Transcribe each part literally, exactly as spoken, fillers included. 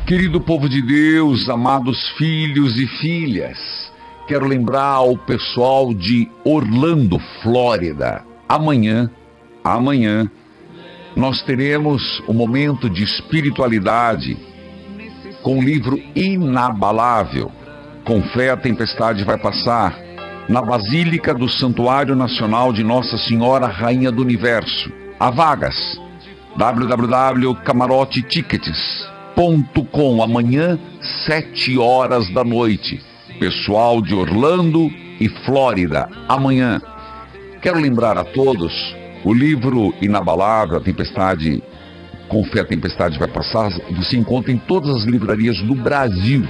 Querido povo de Deus, amados filhos e filhas, quero lembrar ao pessoal de Orlando, Flórida, amanhã, amanhã, nós teremos um momento de espiritualidade com o livro Inabalável. Com fé a tempestade vai passar, na Basílica do Santuário Nacional de Nossa Senhora Rainha do Universo. Há vagas, w w w ponto camarote tickets ponto com, amanhã, sete horas da noite. Pessoal de Orlando e Flórida, amanhã. Quero lembrar a todos, o livro Inabalável, a tempestade, com fé a tempestade vai passar, você encontra em todas as livrarias do Brasil.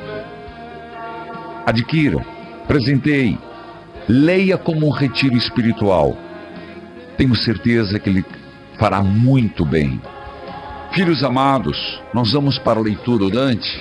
Adquira, presenteie, leia como um retiro espiritual. Tenho certeza que ele fará muito bem. Filhos amados, nós vamos para a leitura orante.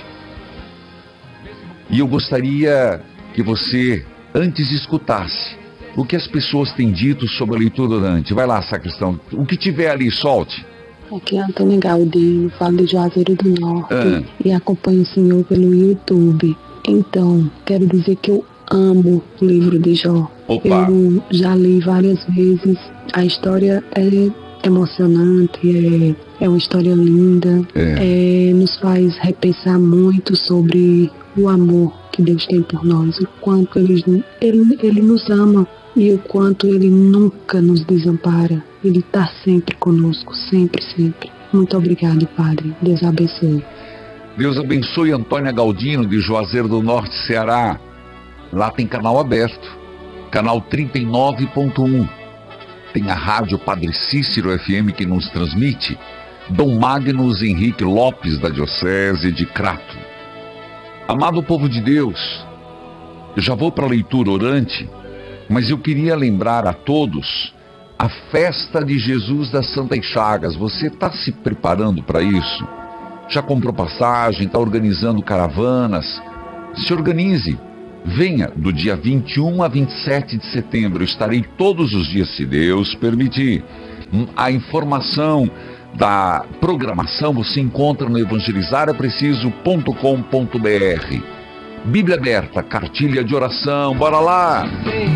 E eu gostaria que você, antes, escutasse o que as pessoas têm dito sobre a leitura orante. Vai lá, sacristão. O que tiver ali, solte. Aqui é Antônio Galdino, falo de Juazeiro do Norte Ah. e acompanho o senhor pelo YouTube. Então, quero dizer que eu amo o livro de Jó. Opa. Eu já li várias vezes. A história é emocionante, é, é uma história linda. É. É, nos faz repensar muito sobre o amor que Deus tem por nós, o quanto ele, ele, ele nos ama e o quanto Ele nunca nos desampara. Ele está sempre conosco, sempre, sempre. Muito obrigado, Padre. Deus abençoe. Deus abençoe Antônia Galdino, de Juazeiro do Norte, Ceará. Lá tem canal aberto, canal trinta e nove ponto um. Tem a rádio Padre Cícero F M que nos transmite. Dom Magnus Henrique Lopes, da Diocese de Crato. Amado povo de Deus, eu já vou para a leitura orante, mas eu queria lembrar a todos a festa de Jesus das Santas Chagas. Você está se preparando para isso? Já comprou passagem, está organizando caravanas? Se organize. Venha do dia vinte e um a vinte e sete de setembro. Eu estarei todos os dias, se Deus permitir. A informação da programação você encontra no evangelizar é preciso ponto com ponto b r. Bíblia aberta, cartilha de oração, bora lá!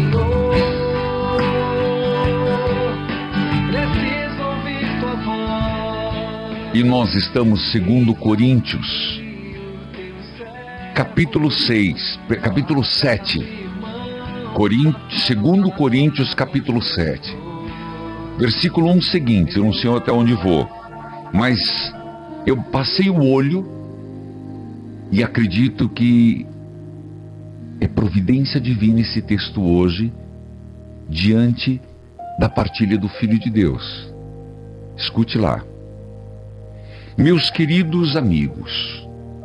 E nós estamos segundo Coríntios, capítulo seis, capítulo sete. Coríntios, segundo Coríntios, capítulo sete. Versículo um seguinte, eu não sei até onde vou, mas eu passei o olho e acredito que é providência divina esse texto hoje, diante da partilha do Filho de Deus. Escute lá. Meus queridos amigos,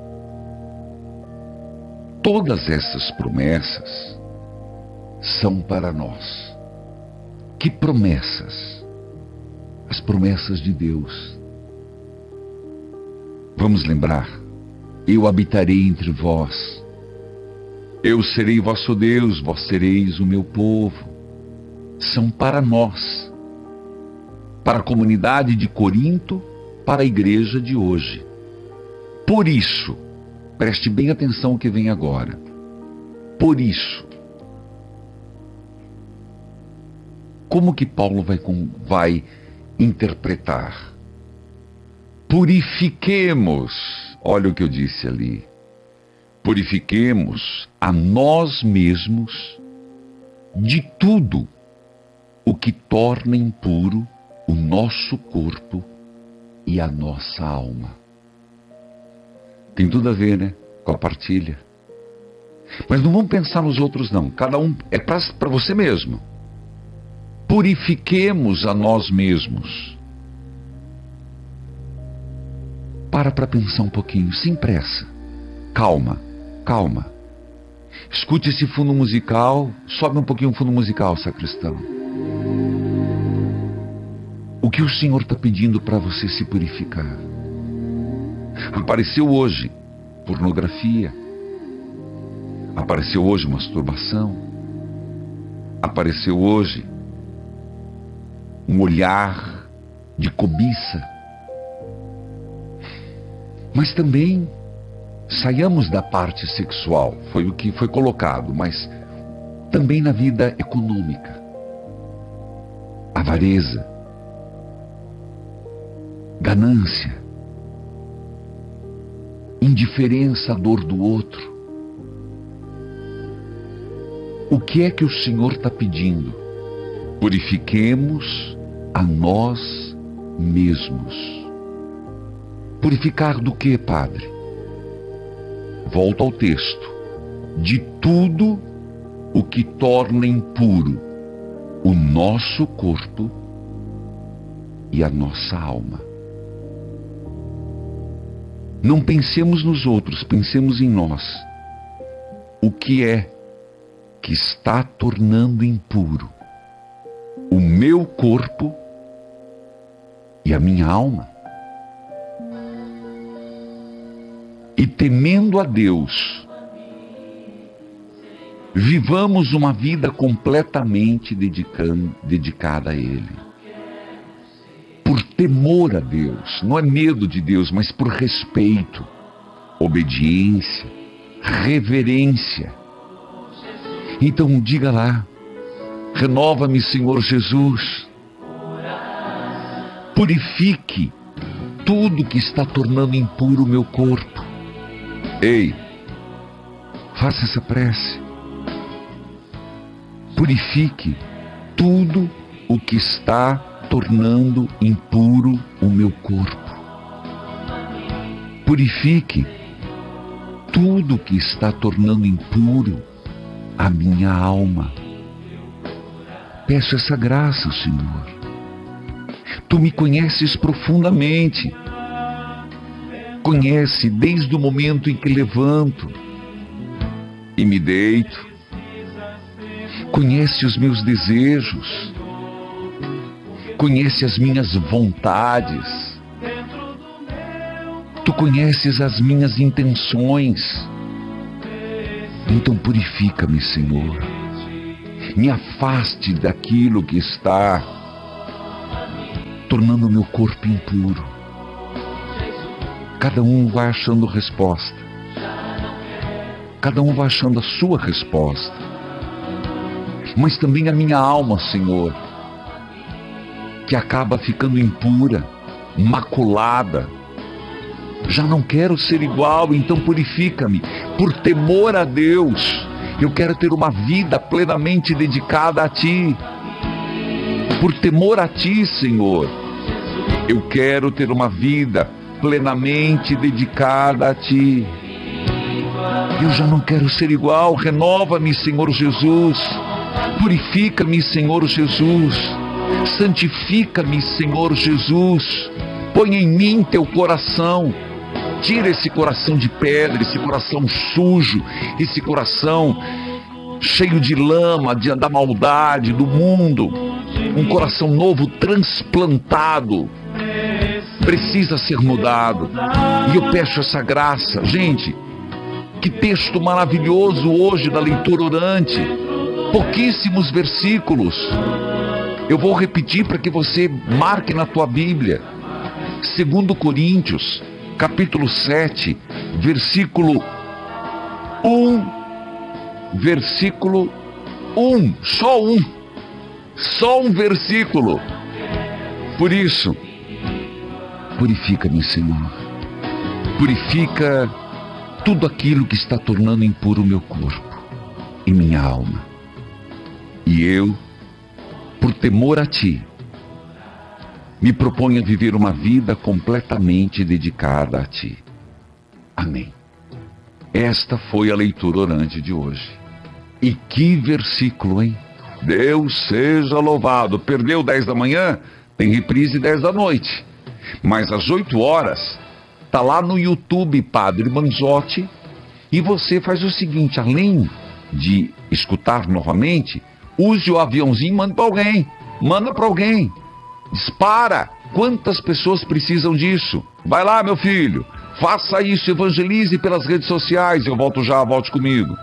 todas essas promessas são para nós. Que promessas? As promessas de Deus. Vamos lembrar: eu habitarei entre vós, eu serei vosso Deus, vós sereis o meu povo. São para nós, para a comunidade de Corinto, para a igreja de hoje. Por isso, preste bem atenção ao que vem agora. Por isso, como que Paulo vai, vai interpretar? Purifiquemos, olha o que eu disse ali, purifiquemos a nós mesmos de tudo o que torna impuro o nosso corpo e a nossa alma. Tem tudo a ver, né? Com a partilha. Mas não vamos pensar nos outros, não. Cada um é para você mesmo. Purifiquemos a nós mesmos. Para para pensar um pouquinho, sem pressa. Calma, calma. Escute esse fundo musical. Sobe um pouquinho o fundo musical, sacristão. O que o Senhor está pedindo para você se purificar? Apareceu hoje pornografia, apareceu hoje masturbação, apareceu hoje um olhar de cobiça, mas também Saiamos da parte sexual, foi o que foi colocado, mas também na vida econômica. Avareza, ganância, indiferença à dor do outro. O que é que o Senhor está pedindo? Purifiquemos a nós mesmos. Purificar do que, Padre? Volto ao texto. De tudo o que torna impuro o nosso corpo e a nossa alma. Não pensemos nos outros, pensemos em nós. O que é que está tornando impuro o meu corpo e a minha alma? E temendo a Deus, vivamos uma vida completamente dedicando, dedicada a Ele. Por temor a Deus, não é medo de Deus, mas por respeito, obediência, reverência. Então diga lá: renova-me, Senhor Jesus. Purifique tudo que está tornando impuro o meu corpo. Ei, faça essa prece. Purifique tudo o que está tornando impuro o meu corpo. Purifique tudo o que está tornando impuro a minha alma. Peço essa graça, Senhor. Tu me conheces profundamente. Conhece desde o momento em que levanto e me deito. Conhece os meus desejos. Conhece as minhas vontades. Tu conheces as minhas intenções. Então purifica-me, Senhor. Me afaste daquilo que está tornando o meu corpo impuro. Cada um vai achando resposta. Cada um vai achando a sua resposta. Mas também a minha alma, Senhor, que acaba ficando impura, maculada. Já não quero ser igual, então purifica-me. Por temor a Deus, eu quero ter uma vida plenamente dedicada a Ti. Por temor a Ti, Senhor, eu quero ter uma vida plenamente dedicada a Ti. Eu já não quero ser igual. Renova-me, Senhor Jesus. Purifica-me, Senhor Jesus. Santifica-me, Senhor Jesus. Põe em mim Teu coração. Tira esse coração de pedra, esse coração sujo, esse coração cheio de lama, de, da maldade, do mundo. Um coração novo, transplantado, precisa ser mudado. E eu peço essa graça. Gente, que texto maravilhoso hoje da leitura orante. Pouquíssimos versículos. Eu vou repetir para que você marque na tua Bíblia. Segundo Coríntios, capítulo sete, versículo um, versículo um, só um, só um versículo. Por isso, purifica-me, Senhor. Purifica tudo aquilo que está tornando impuro o meu corpo e minha alma. E eu, por temor a Ti, me proponho a viver uma vida completamente dedicada a Ti. Amém. Esta foi a leitura orante de hoje. E que versículo, hein? Deus seja louvado. Perdeu dez da manhã? Tem reprise dez da noite. Mas às oito horas, tá lá no YouTube, Padre Manzotti. E você faz o seguinte, além de escutar novamente, use o aviãozinho e manda para alguém. Manda para alguém. Dispara. Quantas pessoas precisam disso? Vai lá, meu filho. Faça isso, evangelize pelas redes sociais. Eu volto já, volte comigo.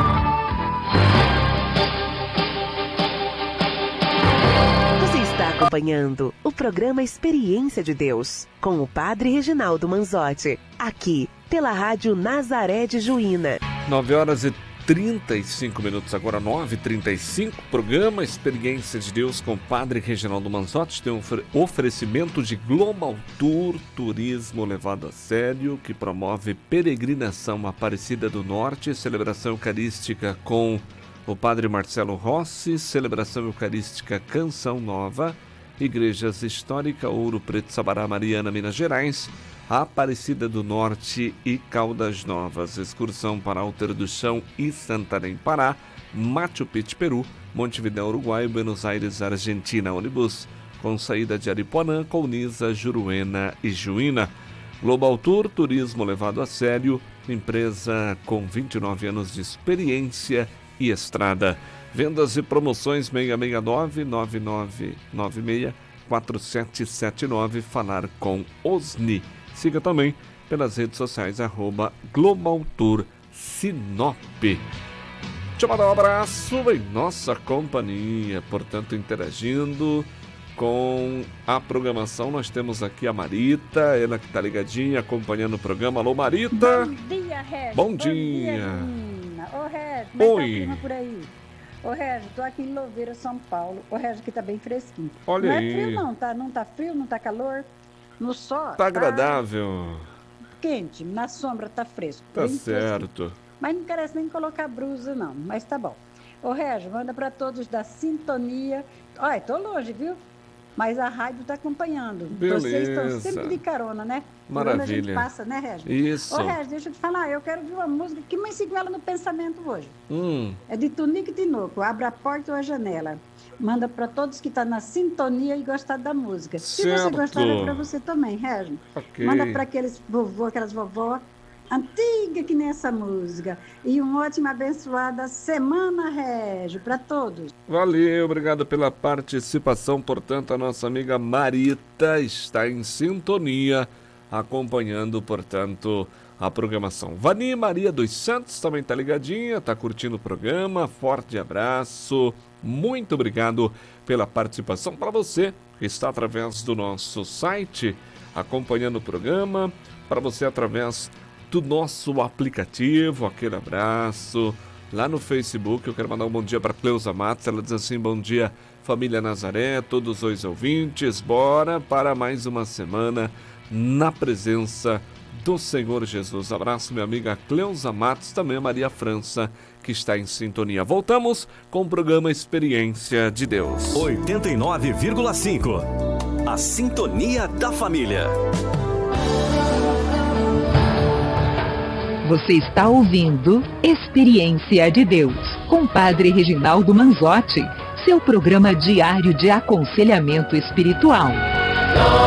Você está acompanhando o programa Experiência de Deus, com o Padre Reginaldo Manzotti, aqui pela Rádio Nazaré de Juína. nove horas e trinta e cinco minutos, agora nove e trinta e cinco, programa Experiência de Deus com o Padre Reginaldo Manzotti. Tem um oferecimento de Global Tour, turismo levado a sério, que promove peregrinação Aparecida do Norte, celebração eucarística com o Padre Marcelo Rossi, celebração eucarística Canção Nova, Igrejas Histórica, Ouro Preto, Sabará, Mariana, Minas Gerais, Aparecida do Norte e Caldas Novas, excursão para Alter do Chão e Santarém, Pará, Machu Picchu, Peru, Montevidéu, Uruguai, Buenos Aires, Argentina, ônibus com saída de Aripuanã, Colniza, Juruena e Juína. Global Tour, turismo levado a sério, empresa com vinte e nove anos de experiência e estrada. Vendas e promoções seis seis nove, nove nove nove seis, quatro sete sete nove, falar com Osni. Siga também pelas redes sociais, arroba Global Tour Sinop. Deixa eu mandar um abraço em nossa companhia, portanto, interagindo com a programação. Nós temos aqui a Marita, ela que está ligadinha, acompanhando o programa. Alô, Marita! Bom dia, Regis. Bom, Bom dia! dia Ô, Regis, como Oi! é que tá o clima por aí? Ô, Regis, tô aqui em Louveira, São Paulo. Ô, Regis, aqui tá bem fresquinho. Olha não aí. é frio não, tá? Não tá frio, não tá calor. No sol Tá agradável. Tá quente, na sombra tá fresco. Tá bem certo. fresquinho. Mas não merece nem colocar blusa não, mas tá bom. Ô, Regis, manda pra todos da Sintonia. Olha, tô longe, viu? Mas a rádio tá acompanhando. Beleza. Vocês estão sempre de carona, né? Maravilha. Por onde a gente passa, né, Regis? Isso. Ô, Regis, deixa eu te falar, eu quero ouvir uma música que me seguiu ela no pensamento hoje. Hum. É de Tunico e Tinoco, Abra a Porta ou a Janela. Manda para todos que estão tá na sintonia e gostar da música. Certo. Se você gostar, é para você também, Regis. Ok. Manda para aqueles vovô, aquelas vovó antiga que nem essa música. E uma ótima abençoada semana, Regis, para todos. Valeu, obrigado pela participação. Portanto, a nossa amiga Marita está em sintonia, acompanhando, portanto, a programação. Vani Maria dos Santos também está ligadinha, está curtindo o programa. Forte abraço, muito obrigado pela participação. Para você que está através do nosso site, acompanhando o programa, para você através do nosso aplicativo, aquele abraço. Lá no Facebook, eu quero mandar um bom dia para Cleusa Matos. Ela diz assim: bom dia, família Nazaré, todos os ouvintes. Bora para mais uma semana na presença do Senhor Jesus. Abraço, minha amiga Cleusa Matos, também a Maria França, que está em sintonia. Voltamos com o programa Experiência de Deus. oitenta e nove vírgula cinco. A Sintonia da Família. Você está ouvindo Experiência de Deus, com Padre Reginaldo Manzotti, seu programa diário de aconselhamento espiritual.